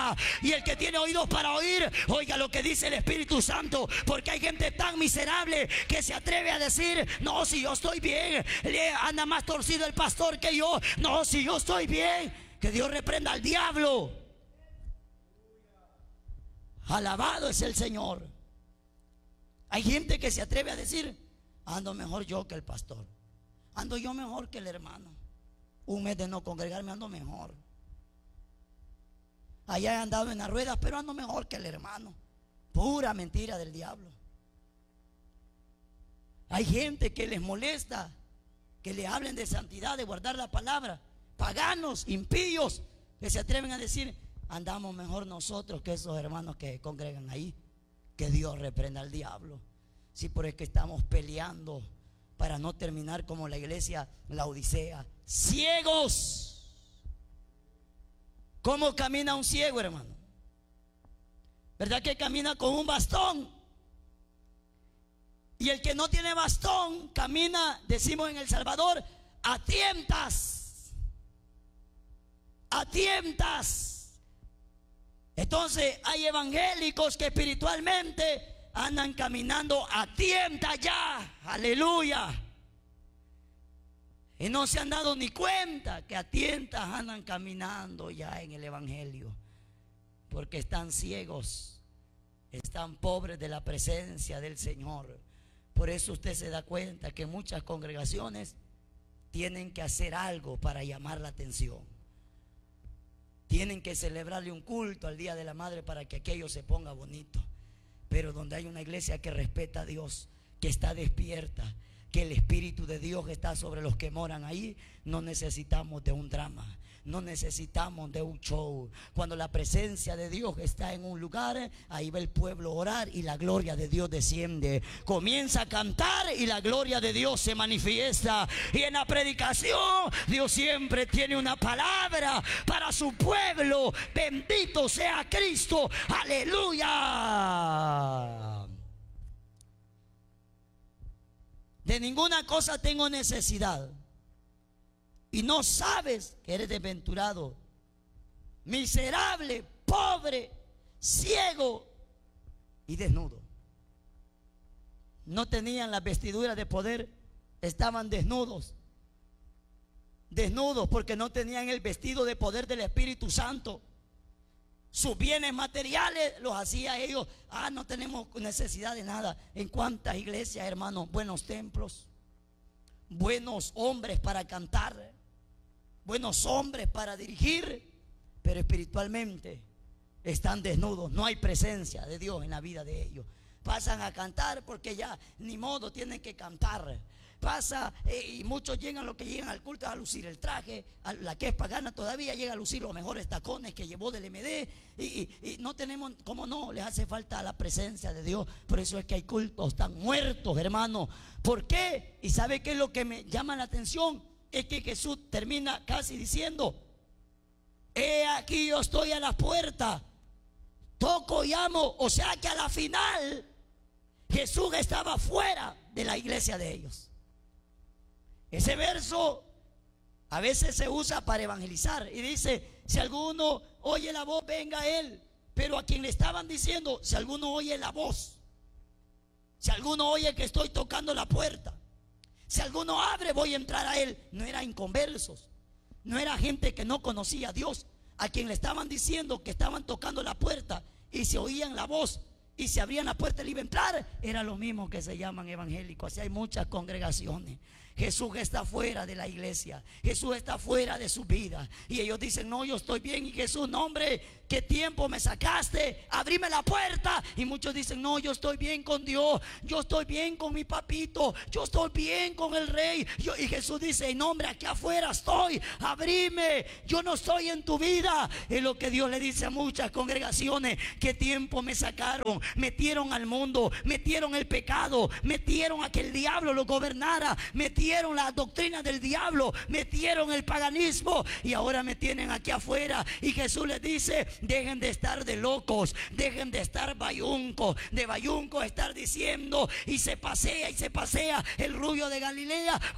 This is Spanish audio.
aleluya. Y el que tiene oídos para oír, oiga lo que dice el Espíritu Santo. Porque hay gente tan miserable que se atreve a decir: no, si yo estoy bien, anda más torcido el pastor que yo. No, si yo estoy bien. Que Dios reprenda al diablo. Alabado es el Señor. Hay gente que se atreve a decir: ando mejor yo que el pastor, ando yo mejor que el hermano. Un mes de no congregarme, ando mejor. Allá he andado en las ruedas, pero ando mejor que el hermano. Pura mentira del diablo. Hay gente que les molesta que le hablen de santidad, de guardar la palabra. Paganos, impíos, que se atreven a decir: andamos mejor nosotros que esos hermanos que congregan ahí. Que Dios reprenda al diablo. Si por el que estamos peleando para no terminar como la iglesia Laodicea, ciegos. ¿Cómo camina un ciego, hermano? ¿Verdad que camina con un bastón? Y el que no tiene bastón camina, decimos en El Salvador, a tientas. A tientas. Entonces hay evangélicos que espiritualmente andan caminando a tientas ya. Aleluya. Y no se han dado ni cuenta que a tientas andan caminando ya en el evangelio. Porque están ciegos, están pobres de la presencia del Señor. Por eso usted se da cuenta que muchas congregaciones tienen que hacer algo para llamar la atención. Tienen que celebrarle un culto al Día de la Madre para que aquello se ponga bonito. Pero donde hay una iglesia que respeta a Dios, que está despierta, que el Espíritu de Dios está sobre los que moran ahí, no necesitamos de un drama, no necesitamos de un show. Cuando la presencia de Dios está en un lugar, ahí va el pueblo a orar y la gloria de Dios desciende. Comienza a cantar y la gloria de Dios se manifiesta. Y en la predicación Dios siempre tiene una palabra para su pueblo. Bendito sea Cristo, aleluya. De ninguna cosa tengo necesidad, y no sabes que eres desventurado, miserable, pobre, ciego y desnudo. No tenían las vestiduras de poder, estaban desnudos. Desnudos porque no tenían el vestido de poder del Espíritu Santo. Sus bienes materiales los hacía ellos. No tenemos necesidad de nada. En cuántas iglesias, hermanos, buenos templos, buenos hombres para cantar, buenos hombres para dirigir, pero espiritualmente están desnudos. No hay presencia de Dios en la vida de ellos. Pasan a cantar porque ya ni modo, tienen que cantar. Pasa y muchos llegan, lo que llegan al culto a lucir el traje. A la que es pagana todavía llega a lucir los mejores tacones que llevó del MD. Y no tenemos, ¿cómo no? Les hace falta la presencia de Dios. Por eso es que hay cultos tan muertos, hermano. ¿Por qué? ¿Y sabe qué es lo que me llama la atención? Es que Jesús termina casi diciendo: he aquí yo estoy a la puerta, toco y llamo. O sea que a la final Jesús estaba fuera de la iglesia de ellos. Ese verso a veces se usa para evangelizar y dice: si alguno oye la voz, venga a él. Pero a quien le estaban diciendo: si alguno oye la voz, si alguno oye que estoy tocando la puerta, si alguno abre, voy a entrar a él. No eran inconversos, no era gente que no conocía a Dios. A quien le estaban diciendo que estaban tocando la puerta y se oían la voz y se abrían la puerta y le iba a entrar, era lo mismo que se llaman evangélicos. Así hay muchas congregaciones. Jesús está fuera de la iglesia, Jesús está fuera de su vida, y ellos dicen: no, yo estoy bien. Y Jesús: no, hombre, ¿qué tiempo me sacaste? Abrime la puerta. Y muchos dicen: no, yo estoy bien con Dios, yo estoy bien con mi papito, yo estoy bien con el rey. Y Jesús dice: no, hombre, aquí afuera estoy, abrime, yo no estoy en tu vida. Es lo que Dios le dice a muchas congregaciones: ¿qué tiempo me sacaron? Metieron al mundo, metieron el pecado, metieron a que el diablo lo gobernara, metieron las doctrinas del diablo, metieron el paganismo, y ahora me tienen aquí afuera. Y Jesús les dice: dejen de estar de locos, dejen de estar bayuncos, de bayuncos estar diciendo, y se pasea el rubio de Galilea